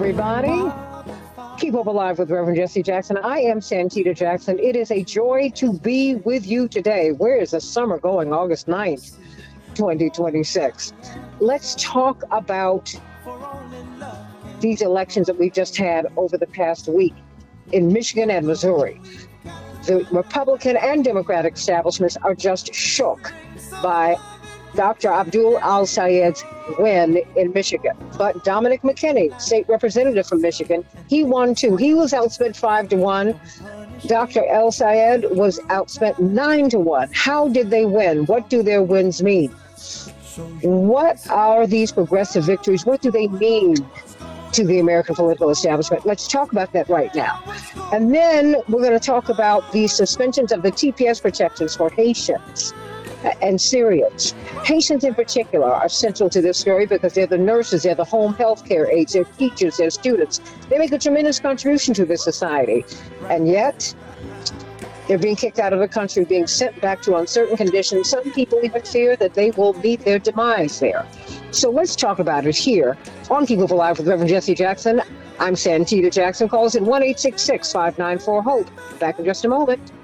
everybody. Keep Hope Alive with Reverend Jesse Jackson. I am Santita Jackson. It is a joy to be with you today. Where is the summer going? August 9th, 2026. Let's talk about these elections that we've just had over the past week in Michigan and Missouri. The Republican and Democratic establishments are just shook by Dr. Abdul Al-Sayed's win in Michigan. But Dominic McKinney, state representative from Michigan, he won too. He was outspent 5-1. Dr. Al-Sayed was outspent 9-1. How did they win? What do their wins mean? What are these progressive victories? What do they mean to the American political establishment? Let's talk about that right now. And then we're going to talk about the suspensions of the TPS protections for Haitians and Syrians. Haitians in particular are central to this story because they're the nurses, they're the home health care aides, they're teachers, they're students. They make a tremendous contribution to this society. And yet, they're being kicked out of the country, being sent back to uncertain conditions. Some people even fear that they will meet their demise there. So let's talk about it here on Keep Hope Alive with Reverend Jesse Jackson. I'm Santita Jackson. Call us at 1-866-594-HOPE. Back in just a moment.